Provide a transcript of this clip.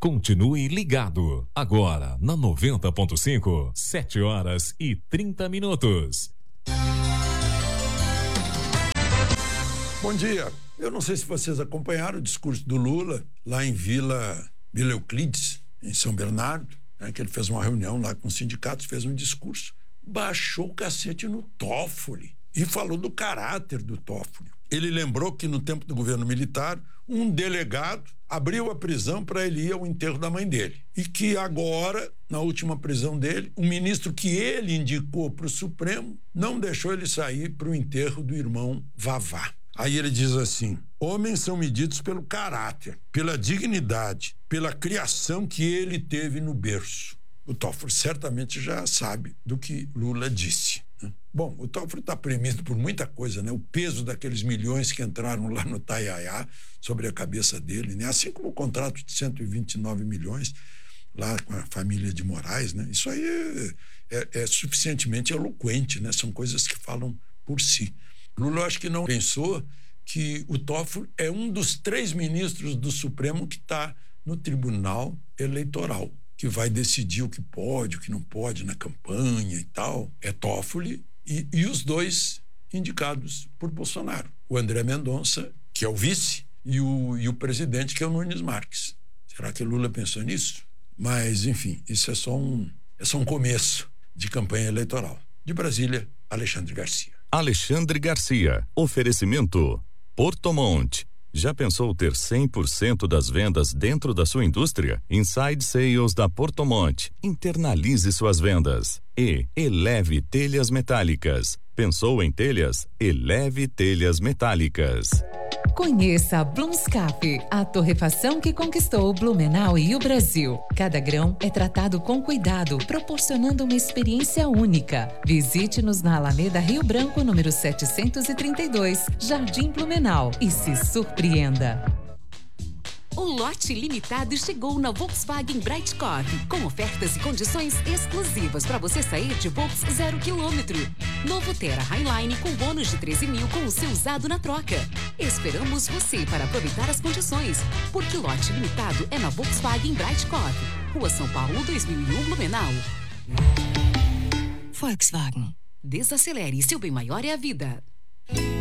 Continue ligado. Agora, na 90.5, 7h30. Bom dia. Eu não sei se vocês acompanharam o discurso do Lula lá em Vila Euclides, em São Bernardo, né, que ele fez uma reunião lá com os sindicatos, fez um discurso, baixou o cacete no Toffoli e falou do caráter do Toffoli. Ele lembrou que no tempo do governo militar, um delegado abriu a prisão para ele ir ao enterro da mãe dele. E que agora, na última prisão dele, o ministro que ele indicou para o Supremo não deixou ele sair para o enterro do irmão Vavá. Aí ele diz assim: homens são medidos pelo caráter, pela dignidade, pela criação que ele teve no berço. O Toffoli certamente já sabe do que Lula disse. Bom, o Toffoli está premido por muita coisa, né? O peso daqueles milhões que entraram lá no Taiaiá sobre a cabeça dele, né? Assim como o contrato de 129 milhões lá com a família de Moraes, né? Isso aí é suficientemente eloquente, né? São coisas que falam por si. Lula, eu acho que não pensou que o Toffoli é um dos 3 ministros do Supremo que está no Tribunal Eleitoral, que vai decidir o que pode, o que não pode na campanha e tal. É Toffoli e os 2 indicados por Bolsonaro. O André Mendonça, que é o vice, e o presidente, que é o Nunes Marques. Será que Lula pensou nisso? Mas, enfim, isso é só um começo de campanha eleitoral. De Brasília, Alexandre Garcia. Alexandre Garcia. Oferecimento Portomont. Já pensou ter 100% das vendas dentro da sua indústria? Inside Sales da Portomont. Internalize suas vendas. E Eleve Telhas Metálicas. Pensou em telhas? Eleve Telhas Metálicas. Conheça a Blumscap, a torrefação que conquistou Blumenau e o Brasil. Cada grão é tratado com cuidado, proporcionando uma experiência única. Visite-nos na Alameda Rio Branco, número 732, Jardim Blumenau, e se surpreenda. O lote limitado chegou na Volkswagen Brightcov, com ofertas e condições exclusivas para você sair de Volks 0 km. Novo Terra Highline com bônus de 13 mil com o seu usado na troca. Esperamos você para aproveitar as condições, porque lote limitado é na Volkswagen Brightcov, Rua São Paulo 2001, Blumenau. Volkswagen. Desacelere, seu bem maior é a vida.